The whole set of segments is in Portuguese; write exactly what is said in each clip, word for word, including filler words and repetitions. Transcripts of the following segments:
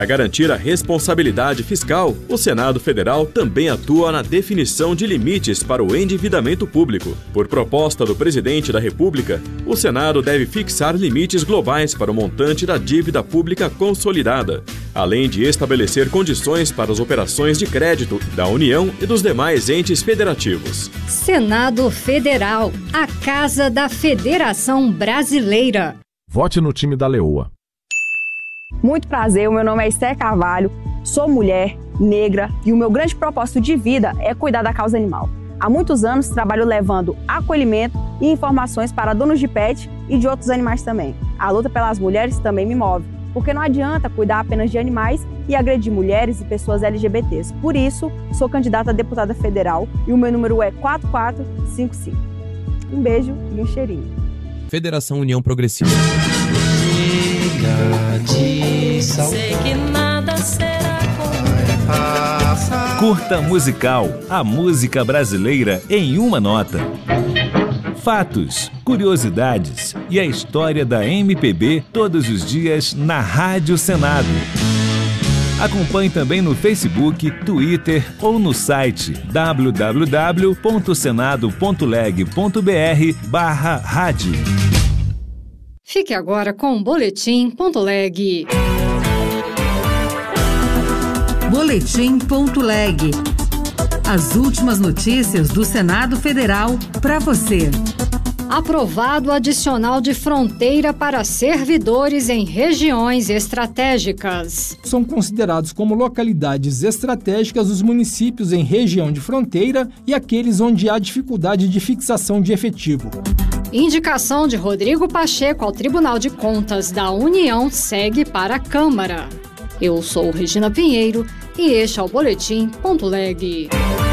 Para garantir a responsabilidade fiscal, o Senado Federal também atua na definição de limites para o endividamento público. Por proposta do Presidente da República, o Senado deve fixar limites globais para o montante da dívida pública consolidada, além de estabelecer condições para as operações de crédito da União e dos demais entes federativos. Senado Federal, a Casa da Federação Brasileira. Vote no time da Leoa. Muito prazer, o meu nome é Esther Carvalho, sou mulher, negra e o meu grande propósito de vida é cuidar da causa animal. Há muitos anos trabalho levando acolhimento e informações para donos de pet e de outros animais também. A luta pelas mulheres também me move, porque não adianta cuidar apenas de animais e agredir mulheres e pessoas L G B Ts. Por isso, sou candidata a deputada federal e o meu número é quatro quatro cinco cinco. Um beijo e um cheirinho. Federação União Progressista. Sei que nada será como Curta Musical, a música brasileira em uma nota. Fatos, curiosidades e a história da M P B todos os dias na Rádio Senado. Acompanhe também no Facebook, Twitter ou no site w w w ponto senado ponto leg ponto b r barra rádio. Fique agora com o Boletim.leg. Boletim.leg. As últimas notícias do Senado Federal para você. Aprovado adicional de fronteira para servidores em regiões estratégicas. São considerados como localidades estratégicas os municípios em região de fronteira e aqueles onde há dificuldade de fixação de efetivo. Indicação de Rodrigo Pacheco ao Tribunal de Contas da União segue para a Câmara. Eu sou Regina Pinheiro e este é o Boletim.leg.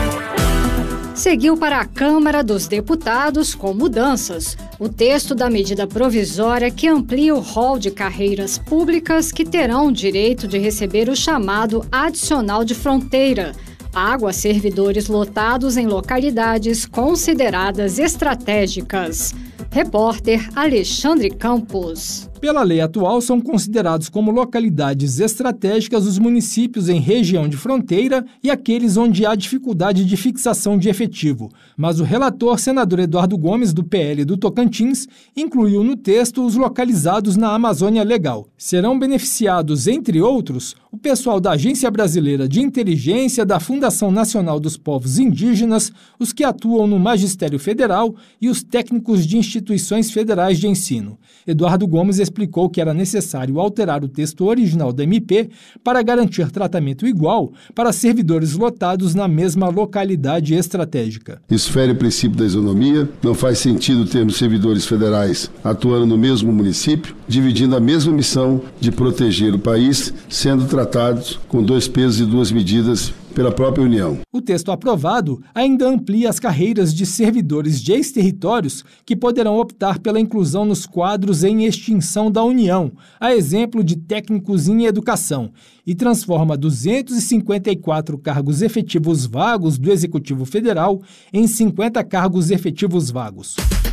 Seguiu para a Câmara dos Deputados com mudanças o texto da medida provisória que amplia o rol de carreiras públicas que terão o direito de receber o chamado adicional de fronteira, pago a servidores lotados em localidades consideradas estratégicas. Repórter Alexandre Campos. Pela lei atual, são considerados como localidades estratégicas os municípios em região de fronteira e aqueles onde há dificuldade de fixação de efetivo. Mas o relator, senador Eduardo Gomes, do P L do Tocantins, incluiu no texto os localizados na Amazônia Legal. Serão beneficiados, entre outros, o pessoal da Agência Brasileira de Inteligência, da Fundação Nacional dos Povos Indígenas, os que atuam no Magistério Federal e os técnicos de instituições federais de ensino. Eduardo Gomes explicou que era necessário alterar o texto original da M P para garantir tratamento igual para servidores lotados na mesma localidade estratégica. Isso fere o princípio da isonomia, não faz sentido termos servidores federais atuando no mesmo município, dividindo a mesma missão de proteger o país, sendo tratados com dois pesos e duas medidas pela própria União. O texto aprovado ainda amplia as carreiras de servidores de ex-territórios que poderão optar pela inclusão nos quadros em extinção da União, a exemplo de técnicos em educação, e transforma duzentos e cinquenta e quatro cargos efetivos vagos do Executivo Federal em cinquenta cargos efetivos vagos.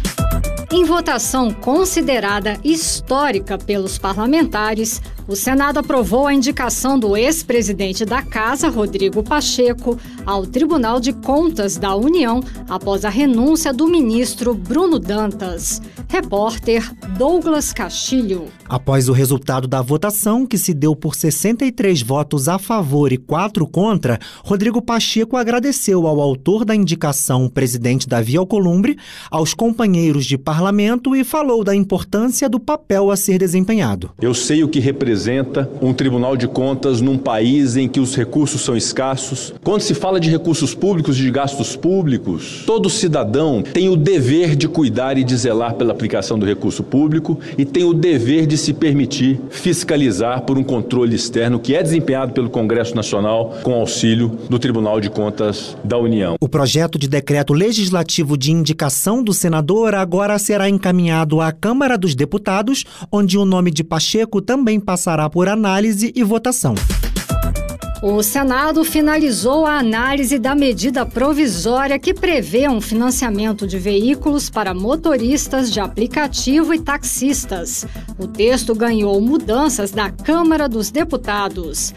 Em votação considerada histórica pelos parlamentares, o Senado aprovou a indicação do ex-presidente da Casa, Rodrigo Pacheco, ao Tribunal de Contas da União após a renúncia do ministro Bruno Dantas. Repórter Douglas Castilho. Após o resultado da votação, que se deu por sessenta e três votos a favor e quatro contra, Rodrigo Pacheco agradeceu ao autor da indicação, presidente Davi Alcolumbre, aos companheiros de parlamento e falou da importância do papel a ser desempenhado. Eu sei o que representa um Tribunal de Contas num país em que os recursos são escassos. Quando se fala de recursos públicos e de gastos públicos, todo cidadão tem o dever de cuidar e de zelar pela aplicação do recurso público e tem o dever de se permitir fiscalizar por um controle externo que é desempenhado pelo Congresso Nacional com auxílio do Tribunal de Contas da União. O projeto de decreto legislativo de indicação do senador agora será encaminhado à Câmara dos Deputados, onde o nome de Pacheco também passará por análise e votação. O Senado finalizou a análise da medida provisória que prevê um financiamento de veículos para motoristas de aplicativo e taxistas. O texto ganhou mudanças da Câmara dos Deputados.